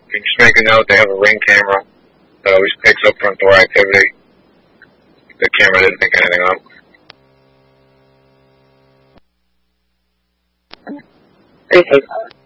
You just make a note, they have a Ring camera that always picks up front door activity. The camera didn't pick anything up. Appreciate that.